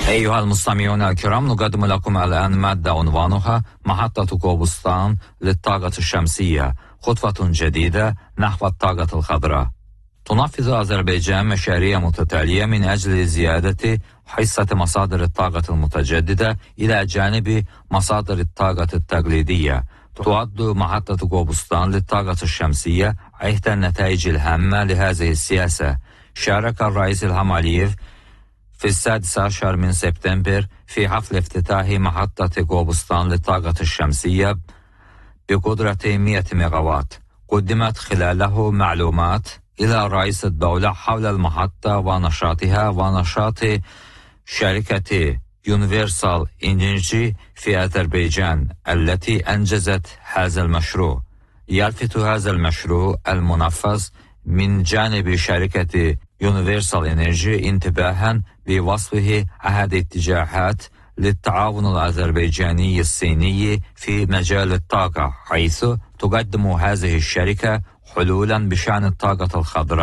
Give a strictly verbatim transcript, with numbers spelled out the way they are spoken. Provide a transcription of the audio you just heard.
أيها المستمعون الكرام، نقدم لكم الآن مادة عنوانها محطة قوبستان للطاقة الشمسية، خطوة جديدة نحو الطاقة الخضراء. تنفذ أذربيجان مشاريع متتالية من أجل زيادة حصة مصادر الطاقة المتجددة إلى جانب مصادر الطاقة التقليدية. تعد محطة قوبستان للطاقة الشمسية إحدى النتائج الهامة لهذه السياسة. شارك الرئيس إلهام علييف في السادس عشر من سبتمبر في حفل افتتاح محطة قوبستان للطاقة الشمسية بقدرة مئة ميجاوات. قدمت خلاله معلومات إلى رئيس الدولة حول المحطة ونشاطها ونشاط شركة يونيفرسال إنرجي في أذربيجان التي أنجزت هذا المشروع. يلفت هذا المشروع المنفذ من جانب شركة يونيفرسال إنرجي انتباها بوصفه أحد اتجاهات للتعاون الأذربيجاني الصيني في مجال الطاقة، حيث تقدم هذه الشركة حلولا بشأن الطاقة الخضراء